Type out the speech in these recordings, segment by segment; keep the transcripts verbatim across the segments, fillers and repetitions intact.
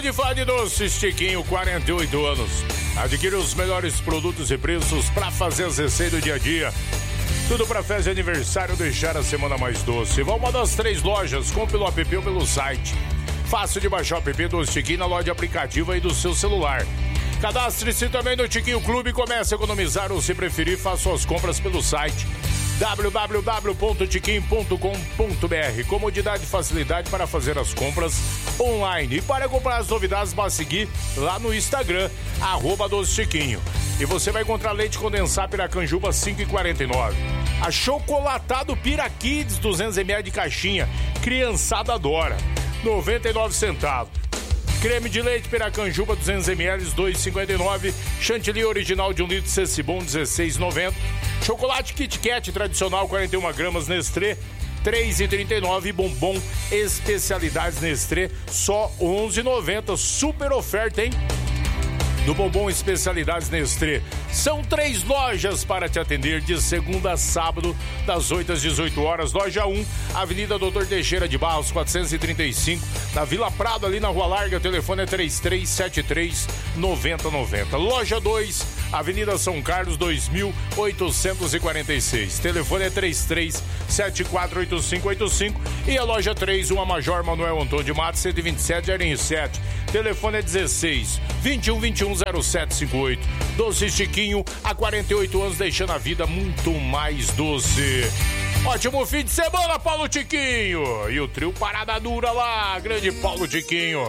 de falar de doces Tiquinho, quarenta e oito anos. Adquira os melhores produtos e preços para fazer as receitas do dia a dia. Tudo para festa de aniversário, deixar a semana mais doce. Vão uma das três lojas, compre pelo app ou pelo site. Fácil de baixar o app do Tiquinho na loja aplicativa aí do seu celular. Cadastre-se também no Tiquinho Clube e comece a economizar ou, se preferir, faça suas compras pelo site w w w ponto tiquinho ponto com ponto b r. Comodidade e facilidade para fazer as compras online. E para comprar as novidades, basta seguir lá no Instagram, arroba Doce Tiquinho. E você vai encontrar leite condensado Piracanjuba cinco e quarenta e nove. Achocolatado Pirakids duzentos mililitros de caixinha. Criançada adora. noventa e nove centavos. Creme de leite Piracanjuba duzentos mililitros, dois e cinquenta e nove. Chantilly original de um litro, Cecibon dezesseis e noventa. Chocolate Kit Kat tradicional quarenta e uma gramas Nestlé, três e trinta e nove. Bombom especialidades Nestlé, só onze e noventa. Super oferta, hein? Do Bombom Especialidades Nestlé. São três lojas para te atender de segunda a sábado, das oito às dezoito horas. Loja um, Avenida Doutor Teixeira de Barros, quatrocentos e trinta e cinco, na Vila Prado, ali na Rua Larga. O telefone é três três sete três, nove zero nove zero. Loja dois, Avenida São Carlos, dois mil oitocentos e quarenta e seis. Telefone é três três sete quatro oito cinco oito cinco. E a loja três, uma Major Manuel Antônio de Matos, cento e vinte e sete, Arinho sete. Telefone é dezesseis, vinte e um, vinte e um, zero sete cinquenta e oito. Doce Tiquinho, há quarenta e oito anos, deixando a vida muito mais doce. Ótimo fim de semana, Paulo Tiquinho. E o trio Parada Dura lá, grande Paulo Tiquinho.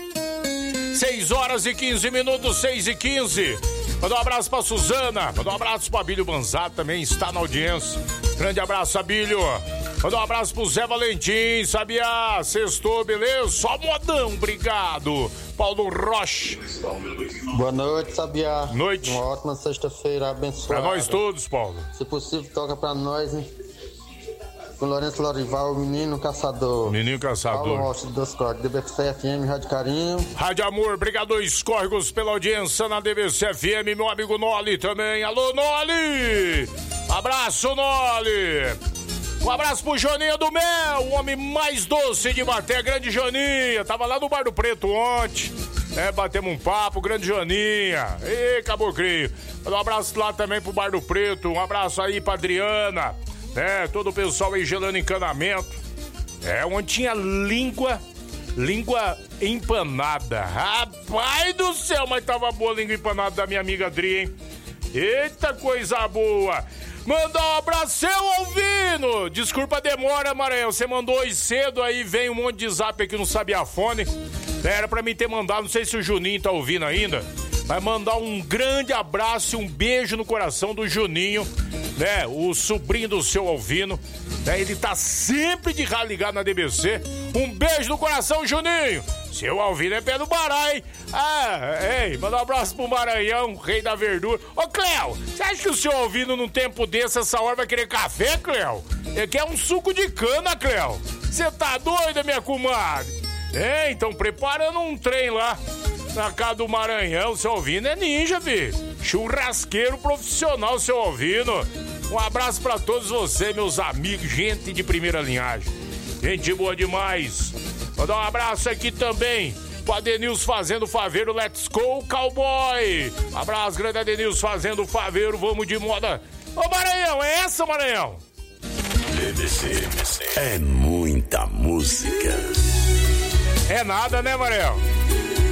seis horas e quinze minutos, seis e quinze. Manda um abraço pra Suzana, manda um abraço pro Abílio Banzato, também está na audiência. Grande abraço, Abílio. Manda um abraço pro Zé Valentim, sabia? Sextou, beleza? Só modão, obrigado. Paulo Rocha. Boa noite, Sabiá. Noite. Uma ótima sexta-feira abençoada. Pra nós todos, Paulo. Se possível, toca pra nós, hein? Com Lourenço Lorival, o Menino Caçador. Menino Caçador. Paulo Rocha, dos Cortes, D B C F M, Rádio Carinho. Rádio Amor, brigadores córregos pela audiência na D B C F M, meu amigo Noli também. Alô, Noli! Abraço, Noli! Um abraço pro Joninha do Mel, o homem mais doce de Baté, grande Joninha. Tava lá no Bar do Preto ontem, né? Batemos um papo, grande Joninha. Ê, cabocrinho. Um abraço lá também pro Bar do Preto, um abraço aí pra Adriana, né? Todo o pessoal aí gelando encanamento. É, onde tinha língua, língua empanada. Rapaz do céu, mas tava boa a língua empanada da minha amiga Adri, hein? Eita coisa boa. Manda um abraço, seu Alvino. Desculpa a demora, Maranhão. Você mandou hoje cedo, aí vem um monte de zap aqui no Sabiafone. Era pra mim ter mandado, não sei se o Juninho tá ouvindo ainda. Vai mandar um grande abraço e um beijo no coração do Juninho, né? O sobrinho do seu Alvino, né? Ele tá sempre de rádio ligado na D B C. Um beijo no coração, Juninho. Seu Alvino é pé do Bará, hein? Ah, ei, manda um abraço pro Maranhão, rei da verdura. Ô, Cléo, você acha que o seu Alvino num tempo desse, essa hora, vai querer café, Cléo? Ele quer um suco de cana, Cléo. Você tá doida, minha comadre? É, então preparando um trem lá na casa do Maranhão. Seu Alvino é ninja, filho. Churrasqueiro profissional, seu Alvino. Um abraço pra todos vocês, meus amigos, gente de primeira linhagem. Gente boa demais. Vou dar um abraço aqui também pro Adenilson fazendo faveiro. Let's go, cowboy. Um abraço, grande Adenilson fazendo faveiro. Vamos de moda. Ô, Maranhão, é essa, Maranhão? D B C é muita música. É nada, né, Maranhão?